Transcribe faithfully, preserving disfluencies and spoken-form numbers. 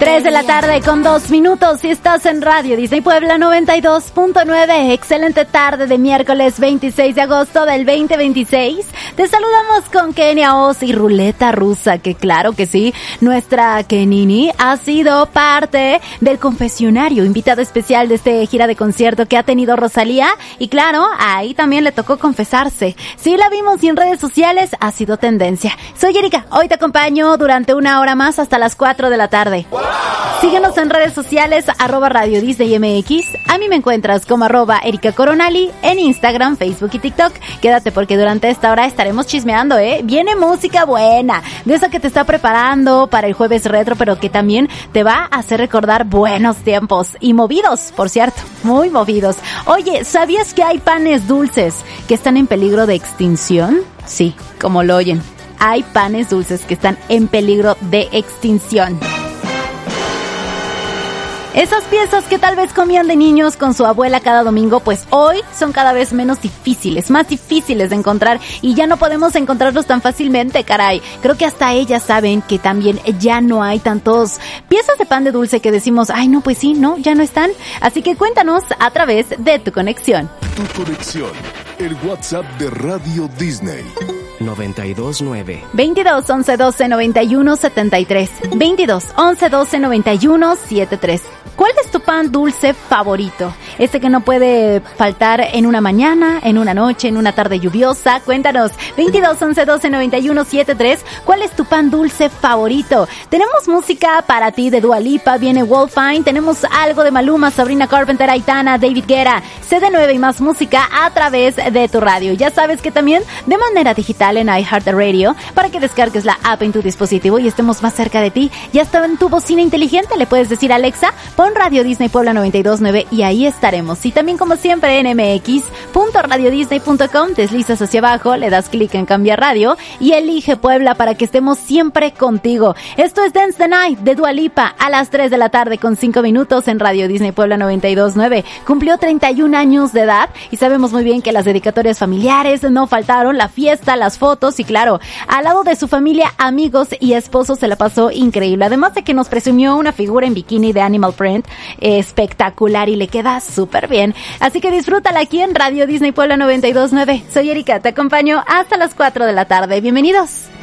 tres de la tarde con dos minutos y estás en Radio Disney Puebla noventa y dos punto nueve. Excelente tarde de miércoles veintiséis de agosto del veinte veintiséis. Te saludamos con Kenia Oz y Ruleta Rusa, que claro que sí, nuestra Kenini ha sido parte del confesionario, invitada especial de este gira de concierto que ha tenido Rosalía, y claro, ahí también le tocó confesarse. Sí la vimos y en redes sociales ha sido tendencia. Soy Erika, hoy te acompaño durante una hora más hasta las cuatro de la tarde. ¡Wow! Síguenos en redes sociales, arroba Radio Disney M X. A mí me encuentras como arroba Erika Coronali en Instagram, Facebook y TikTok. Quédate porque durante esta hora estaremos chismeando, ¿eh? Viene música buena, de esa que te está preparando para el jueves retro, pero que también te va a hacer recordar buenos tiempos. Y movidos, por cierto, muy movidos. Oye, ¿sabías que hay panes dulces que están en peligro de extinción? Sí, como lo oyen. Hay panes dulces que están en peligro de extinción. Esas piezas que tal vez comían de niños con su abuela cada domingo, pues hoy son cada vez menos difíciles, más difíciles de encontrar y ya no podemos encontrarlos tan fácilmente, caray. Creo que hasta ellas saben que también ya no hay tantos piezas de pan de dulce que decimos, ay no, pues sí, no, ya no están. Así que cuéntanos a través de tu conexión. Tu conexión, el WhatsApp de Radio Disney. noventa y dos nueve veintidós once doce noventa y uno setenta y tres veintidós once doce noventa y uno setenta y tres. ¿Cuál es tu pan dulce favorito? Ese que no puede faltar en una mañana, en una noche, en una tarde lluviosa. Cuéntanos, veintidós once doce noventa y uno setenta y tres. ¿Cuál es tu pan dulce favorito? Tenemos música para ti de Dua Lipa, viene Wolfine, tenemos algo de Maluma, Sabrina Carpenter, Aitana, David Guetta, C D nueve y más música a través de tu radio. Ya sabes que también de manera digital en iHeartRadio, para que descargues la app en tu dispositivo y estemos más cerca de ti. Ya está en tu bocina inteligente, le puedes decir a Alexa, pon Radio Disney Puebla noventa y dos punto nueve y ahí estaremos. Y también como siempre en m x punto radio disney punto com, deslizas hacia abajo, le das clic en cambiar radio y elige Puebla para que estemos siempre contigo. Esto es Dance the Night de Dua Lipa a las tres de la tarde con cinco minutos en Radio Disney Puebla noventa y dos punto nueve. Cumplió treinta y un años de edad y sabemos muy bien que las dedicatorias familiares no faltaron, la fiesta, las fotos y claro, al lado de su familia, amigos y esposo se la pasó increíble. Además de que nos presumió una figura en bikini de Animal Print espectacular y le queda súper bien. Así que disfrútala aquí en Radio Disney Puebla noventa y dos punto nueve. Soy Erika, te acompaño hasta las cuatro de la tarde. Bienvenidos.